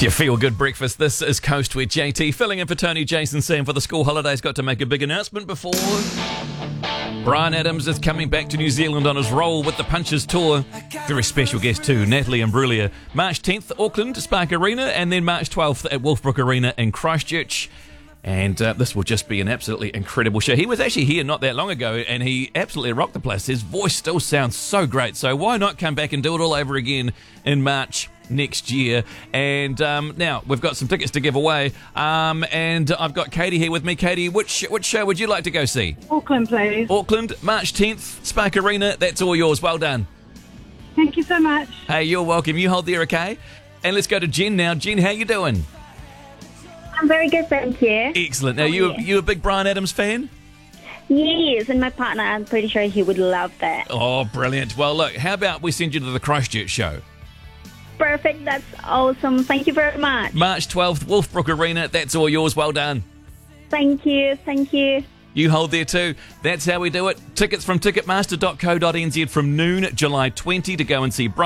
Your feel-good breakfast. This is Coast with JT, filling in for Tony Jason Sam for the school holidays. Got to make a big announcement before. Bryan Adams is coming back to New Zealand on his roll with the Punches Tour. Very special guest too, Natalie Imbruglia. March 10th, Auckland, Spark Arena, and then March 12th at Wolfbrook Arena in Christchurch. And this will just be an absolutely incredible show. He was actually here not that long ago, and he absolutely rocked the place. His voice still sounds so great, so why not come back and do it all over again in March next year? And now we've got some tickets to give away, and I've got Katie here with me. Katie, which show would you like to go see? Auckland, please. Auckland, March 10th, Spark Arena. That's all yours. Well done. Thank you so much. Hey, you're welcome. You hold there, okay? And let's go to Jen now. Jen, how you doing? I'm very good, thank you. Excellent. Now, you a big Bryan Adams fan? Yes, and my partner, I'm pretty sure he would love that. Oh, brilliant. Well, look, how about we send you to the Christchurch show? Perfect, that's awesome. Thank you very much. March 12th, Wolfbrook Arena. That's all yours. Well done. Thank you, thank you. You hold there too. That's how we do it. Tickets from ticketmaster.co.nz from noon, July 20 to go and see Bryan